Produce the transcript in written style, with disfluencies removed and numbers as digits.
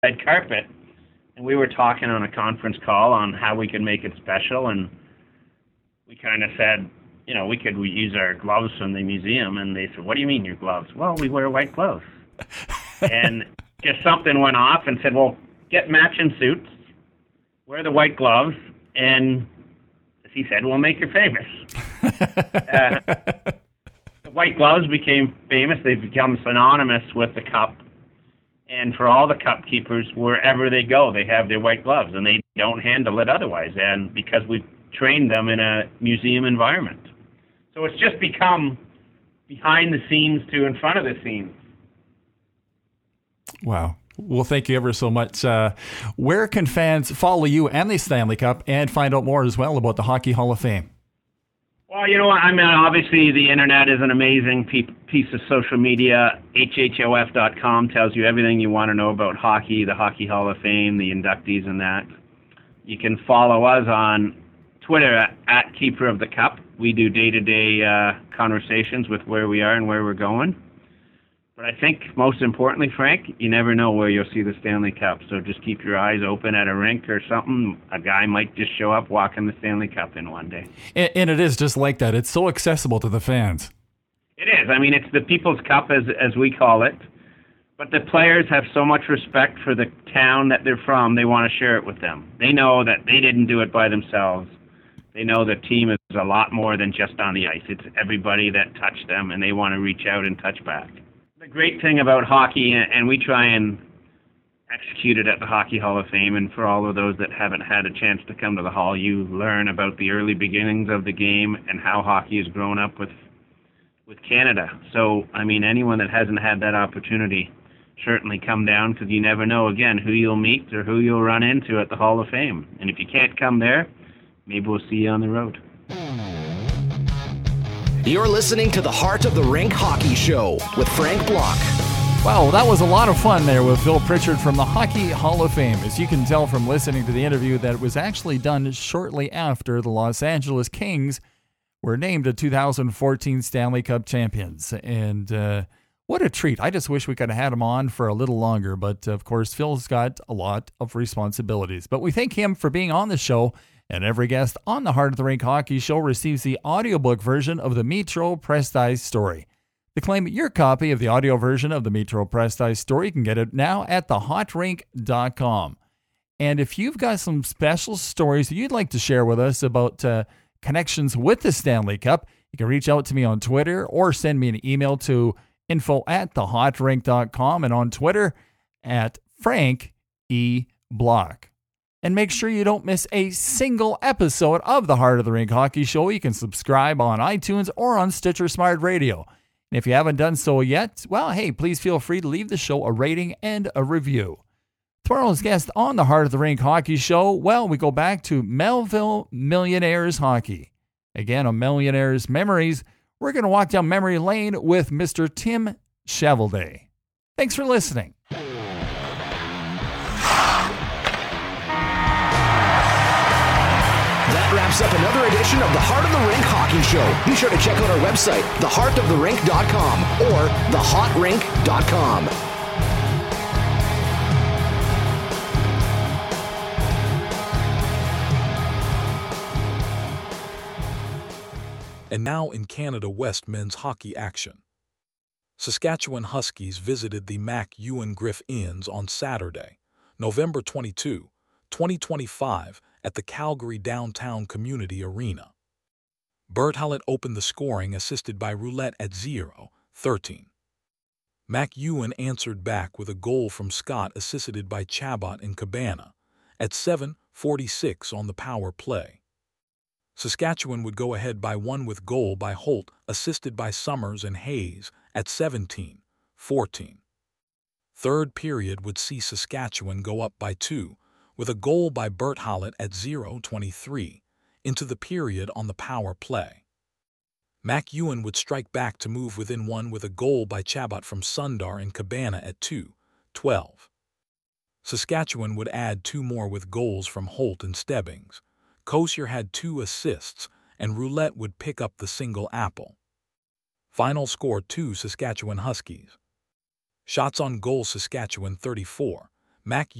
red carpet, and we were talking on a conference call on how we could make it special, and we kind of said, we could use our gloves from the museum, and they said, "What do you mean your gloves?" "Well, we wear white gloves." And just something went off and said, "Well, get matching suits, wear the white gloves," and he said, "We'll make you famous." The white gloves became famous. They've become synonymous with the cup. And for all the cup keepers, wherever they go, they have their white gloves, and they don't handle it otherwise. And because we've trained them in a museum environment. So it's just become behind the scenes to in front of the scenes. Wow. Well, thank you ever so much. Where can fans follow you and the Stanley Cup and find out more as well about the Hockey Hall of Fame? Well, obviously the internet is an amazing piece of social media. HHOF.com tells you everything you want to know about hockey, the Hockey Hall of Fame, the inductees and that. You can follow us on Twitter at Keeper of the Cup. We do day-to-day conversations with where we are and where we're going. But I think most importantly, Frank, you never know where you'll see the Stanley Cup. So just keep your eyes open at a rink or something. A guy might just show up walking the Stanley Cup in one day. And it is just like that. It's so accessible to the fans. It is. It's the People's Cup, as we call it. But the players have so much respect for the town that they're from, they want to share it with them. They know that they didn't do it by themselves. They know the team is a lot more than just on the ice. It's everybody that touched them, and they want to reach out and touch back. The great thing about hockey, and we try and execute it at the Hockey Hall of Fame, and for all of those that haven't had a chance to come to the Hall, you learn about the early beginnings of the game and how hockey has grown up with Canada. So, anyone that hasn't had that opportunity, certainly come down, because you never know, again, who you'll meet or who you'll run into at the Hall of Fame. And if you can't come there, maybe we'll see you on the road. You're listening to the Heart of the Rink Hockey Show with Frank Block. Wow, that was a lot of fun there with Phil Pritchard from the Hockey Hall of Fame. As you can tell from listening to the interview, that it was actually done shortly after the Los Angeles Kings were named the 2014 Stanley Cup champions. And what a treat. I just wish we could have had him on for a little longer. But, of course, Phil's got a lot of responsibilities. But we thank him for being on the show. And every guest on the Heart of the Rink Hockey Show receives the audiobook version of the Metro Pressed Ice story. To claim your copy of the audio version of the Metro Pressed Ice story, you can get it now at thehotrink.com. And if you've got some special stories that you'd like to share with us about connections with the Stanley Cup, you can reach out to me on Twitter or send me an email to info@thehotrink.com and on Twitter at Frank E. Block. And make sure you don't miss a single episode of the Heart of the Rink Hockey Show. You can subscribe on iTunes or on Stitcher Smart Radio. And if you haven't done so yet, well, hey, please feel free to leave the show a rating and a review. Tomorrow's guest on the Heart of the Rink Hockey Show, well, we go back to Melville Millionaires Hockey. Again, on Millionaires Memories, we're going to walk down memory lane with Mr. Tim Chevelday. Thanks for listening. That wraps up another edition of the Heart of the Rink Hockey Show. Be sure to check out our website, theheartoftherink.com or thehotrink.com. And now in Canada West men's hockey action. Saskatchewan Huskies visited the Mac Ewan Griff Inns on Saturday, November 22, 2025, at the Calgary Downtown Community Arena. Bert Hallett opened the scoring, assisted by Roulette at 0-13. Mac Ewan answered back with a goal from Scott, assisted by Chabot and Cabana, at 7:46 on the power play. Saskatchewan would go ahead by one with goal by Holt, assisted by Summers and Hayes, at 17-14. Third period would see Saskatchewan go up by 2, with a goal by Bert Hallett at 0:23, into the period on the power play. Mac Ewan would strike back to move within 1 with a goal by Chabot from Sundar and Cabana at 2:12. Saskatchewan would add 2 more with goals from Holt and Stebbings. Kosier had 2 assists, and Roulette would pick up the single apple. Final score 2 Saskatchewan Huskies. Shots on goal Saskatchewan 34, Mac